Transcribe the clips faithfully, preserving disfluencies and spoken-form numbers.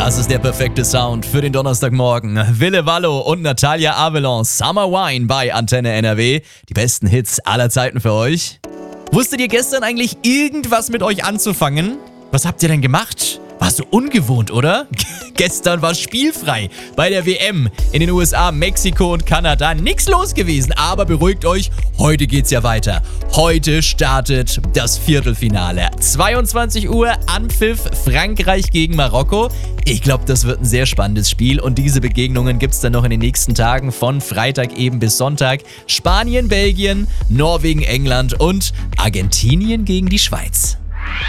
Das ist der perfekte Sound für den Donnerstagmorgen. Wille Wallo und Natalia Avalon, Summer Wine bei Antenne N R W. Die besten Hits aller Zeiten für euch. Wusstet ihr gestern eigentlich irgendwas mit euch anzufangen? Was habt ihr denn gemacht? War so ungewohnt, oder? Gestern war spielfrei bei der W M in den U S A, Mexiko und Kanada. Nix los gewesen, aber beruhigt euch, heute geht's ja weiter. Heute startet das Viertelfinale. zweiundzwanzig Uhr Anpfiff, Frankreich gegen Marokko. Ich glaube, das wird ein sehr spannendes Spiel und diese Begegnungen gibt's dann noch in den nächsten Tagen von Freitag eben bis Sonntag. Spanien, Belgien, Norwegen, England und Argentinien gegen die Schweiz.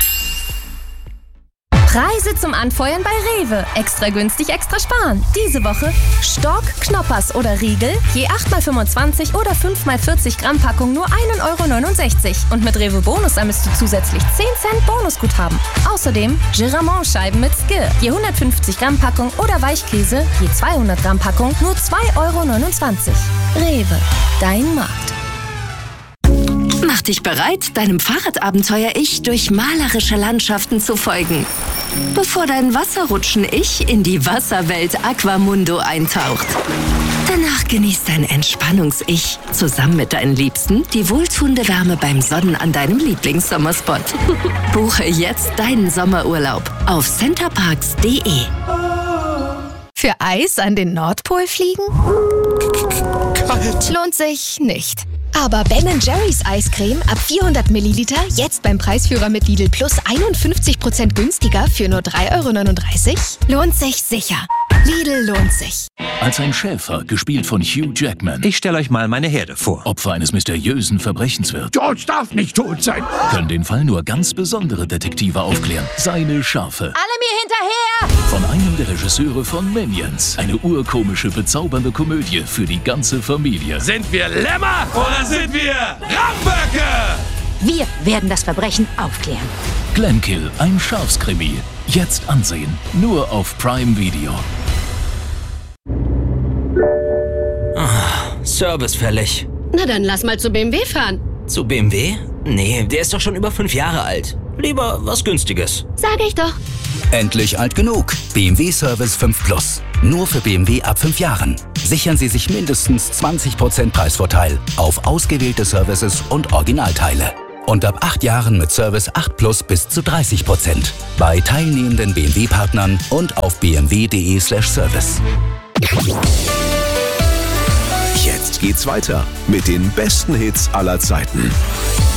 Preise zum Anfeuern bei Rewe. Extra günstig, extra sparen. Diese Woche Stork, Knoppers oder Riegel, je acht mal fünfundzwanzig oder fünf mal vierzig Gramm Packung nur ein Euro neunundsechzig. Und mit Rewe Bonus sammelst du zusätzlich zehn Cent Bonusguthaben. Außerdem Giramont-Scheiben mit Skir, je hundertfünfzig Gramm Packung oder Weichkäse, je zweihundert Gramm Packung nur zwei Euro neunundzwanzig. Rewe, dein Markt. Mach dich bereit, deinem Fahrradabenteuer-Ich durch malerische Landschaften zu folgen. Bevor dein Wasserrutschen-Ich in die Wasserwelt Aquamundo eintaucht. Danach genießt dein Entspannungs-Ich zusammen mit deinen Liebsten die wohltuende Wärme beim Sonnen an deinem Lieblingssommerspot. Buche jetzt deinen Sommerurlaub auf centerparks punkt de. Für Eis an den Nordpol fliegen? Kalt. Lohnt sich nicht. Aber Ben and Jerry's Eiscreme ab vierhundert Milliliter jetzt beim Preisführer mit Lidl Plus einundfünfzig Prozent günstiger für nur drei Euro neununddreißig? Lohnt sich sicher. Lidl lohnt sich. Als ein Schäfer, gespielt von Hugh Jackman, Ich stelle euch mal meine Herde vor. Opfer eines mysteriösen Verbrechens wird, George darf nicht tot sein. können den Fall nur ganz besondere Detektive aufklären. Seine Schafe. Alle mir hinterher! Von einem der Regisseure von Minions. Eine urkomische, bezaubernde Komödie für die ganze Familie. Sind wir Lämmer oder sind wir Ramböcke? Wir werden das Verbrechen aufklären. Glenkill, ein Schafskrimi. Jetzt ansehen. Nur auf Prime Video. Service fällig. Na dann lass mal zu B M W fahren. Zu B M W? Nee, der ist doch schon über fünf Jahre alt. Lieber was Günstiges. Sag ich doch. Endlich alt genug. B M W Service fünf Plus. Nur für B M W ab fünf Jahren. Sichern Sie sich mindestens zwanzig Prozent Preisvorteil auf ausgewählte Services und Originalteile. Und ab acht Jahren mit Service acht Plus bis zu dreißig Prozent. Bei teilnehmenden B M W-Partnern und auf b m w punkt de slash service. Jetzt geht's weiter mit den besten Hits aller Zeiten.